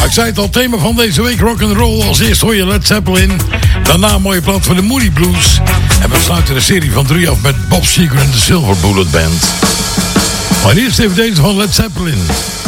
ik zei het al, thema van deze week rock'n'roll. Als eerst hoor je Led Zeppelin. Daarna een mooie plaat van de Moody Blues. En we sluiten de serie van 3 af met Bob Seger en de Silver Bullet Band. Maar eerst even deze van Led Zeppelin.